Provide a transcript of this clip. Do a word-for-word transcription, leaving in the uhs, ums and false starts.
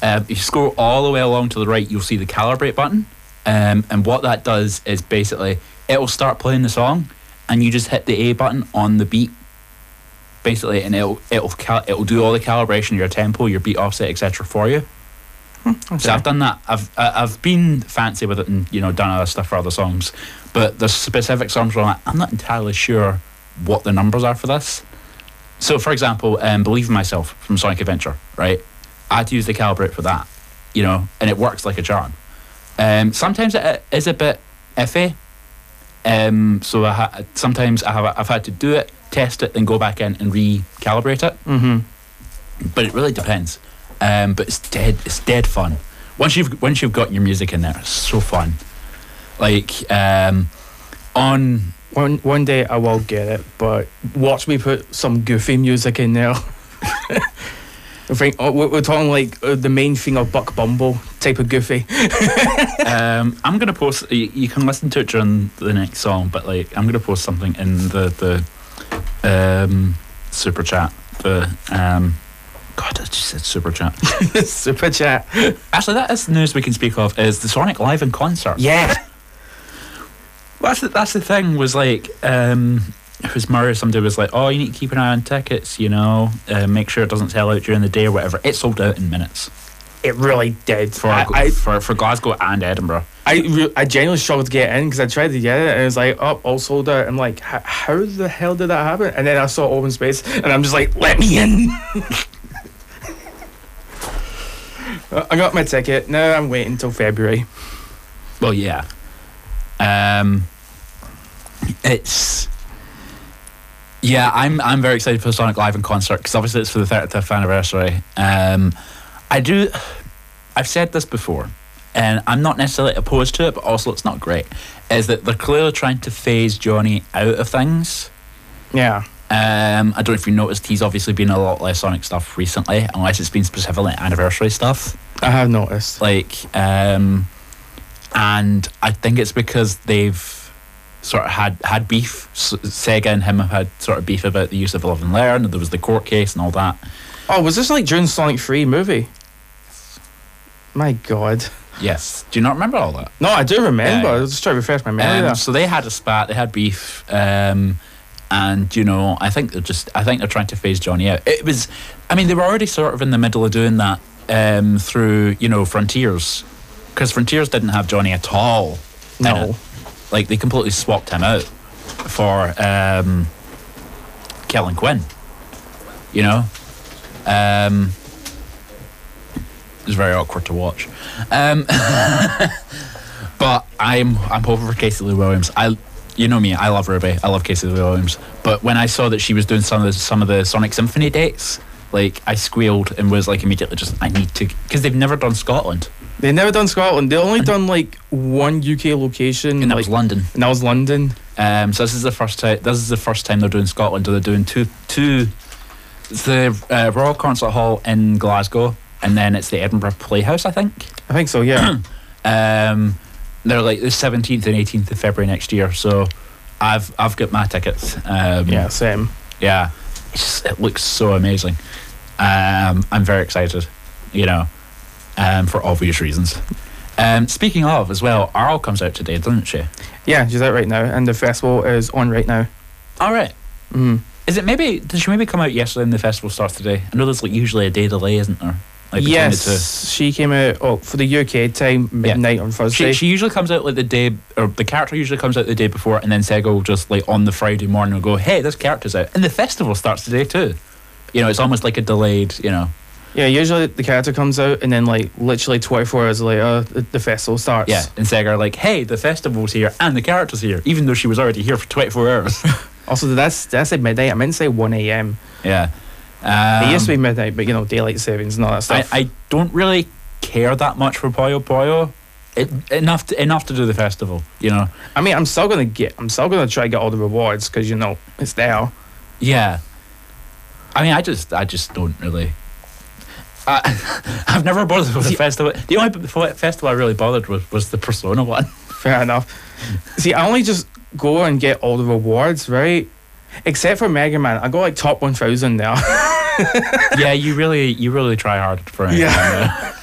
Um, if you scroll all the way along to the right, you'll see the calibrate button. Um, and what that does is basically it'll start playing the song, and you just hit the A button on the beat, basically, and it'll it'll cal- it'll do all the calibration, your tempo, your beat offset, et cetera for you. Okay. So I've done that. I've I've been fancy with it, and you know done other stuff for other songs, but there's specific songs where I'm, like, I'm not entirely sure what the numbers are for this. So, for example, um, Believe in Myself from Sonic Adventure, right? I had to use the calibrate for that, you know, and it works like a charm. Um, sometimes it is a bit iffy. Um, so I ha- sometimes I have I've had to do it, test it, then go back in and recalibrate it. Mm-hmm. But it really depends. Um, but it's dead. It's dead fun. Once you've once you've got your music in there, it's so fun. Like um, on one one day I will get it, but watch me put some goofy music in there. I think oh, we're talking like uh, the main thing of Buck Bumble type of goofy. um, I'm gonna post. You, you can listen to it during the next song, but like I'm gonna post something in the the um, super chat. The um, God, I just said super chat. Super chat. Actually, that is news we can speak of. Is the Sonic Live in concert? Yeah. Well, that's the, that's the thing. Was like. Um, It was Murray, somebody was like, oh, you need to keep an eye on tickets, you know, uh, make sure it doesn't sell out during the day or whatever. It sold out in minutes. It really did. For I, I, for, for Glasgow and Edinburgh. I, re- I genuinely struggled to get in because I tried to get it and it was like, oh, all sold out. I'm like, how the hell did that happen? And then I saw open space and I'm just like, let me in. I got my ticket. Now I'm waiting until February. Well, yeah. Um, it's... Yeah, I'm I'm very excited for the Sonic Live in concert because obviously it's for the thirtieth anniversary. Um, I do, I've said this before, and I'm not necessarily opposed to it, but also it's not great. Is that they're clearly trying to phase Johnny out of things. Yeah. Um, I don't know if you noticed, he's obviously been a lot less Sonic stuff recently, unless it's been specifically anniversary stuff. I have noticed. Like, um, and I think it's because they've sort of had, had beef. Sega and him have had sort of beef about the use of Live and Learn, and there was the court case and all that. Oh, was this like during Sonic three movie? My God. Yes. Do you not remember all that? No, I do remember. Yeah. I was just trying to refresh my memory Um, there. so they had a spat, they had beef, um, and you know, I think they're just, I think they're trying to phase Johnny out. It was, I mean, they were already sort of in the middle of doing that um, through, you know, Frontiers, because Frontiers didn't have Johnny at all. No. Like, they completely swapped him out for um, Kellen Quinn. You know? Um, it was very awkward to watch. Um, but I'm I'm hoping for Casey Lee Williams. I, you know me, I love Ruby. I love Casey Lee Williams. But when I saw that she was doing some of the, some of the Sonic Symphony dates, like, I squealed and was like immediately just, I need to, because they've never done Scotland. They've never done Scotland. They only done like one U K location, And that like, was London. and that was London. Um, so this is the first time. This is the first time they're doing Scotland. They're doing two, two. It's the uh, Royal Concert Hall in Glasgow, and then it's the Edinburgh Playhouse, I think. I think so. Yeah. um, they're like the seventeenth and eighteenth of February next year. So, I've I've got my tickets. Um, yeah. Same. Yeah, it's just, it looks so amazing. Um, I'm very excited. You know. Um, for obvious reasons. Um, speaking of, as well, Arl comes out today, doesn't she? Yeah, she's out right now, and the festival is on right now. All right. Mm. Is it maybe? Did she maybe come out yesterday and the festival starts today? I know there's like usually a day delay, isn't there? Like between yes, the two. she came out oh, for the U K time midnight Yeah. on Thursday. She, she usually comes out like the day, or the character usually comes out the day before, and then Sega will just like on the Friday morning will go, "Hey, this character's out," and the festival starts today too. You know, it's almost like a delayed. You know. Yeah, usually the character comes out and then like literally twenty-four hours later the, the festival starts. Yeah, and Sega are like, "Hey, the festival's here and the character's here," even though she was already here for twenty-four hours. Also, that's that's at midnight. I meant to say one a.m. Yeah. Um, It used to be midnight, but you know, daylight savings and all that I, stuff. I don't really care that much for Puyo Puyo. It, enough to enough to do the festival, you know. I mean, I'm still gonna get. I'm still gonna try to get all the rewards because you know it's there. Yeah. I mean, I just I just don't really. I, I've never bothered with the festival. The only f- festival I really bothered with was the Persona one. Fair enough. See, I only just go and get all the rewards, right? Except for Mega Man, I got like top one thousand there. Yeah, you really you really try hard for it. Yeah.